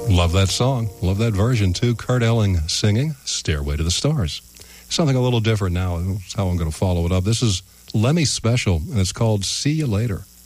Love that song. Love that version, too. Kurt Elling singing Stairway to the Stars. Something a little different now. That's how I'm going to follow it up. This is Lemmy Special, and it's called See You Later.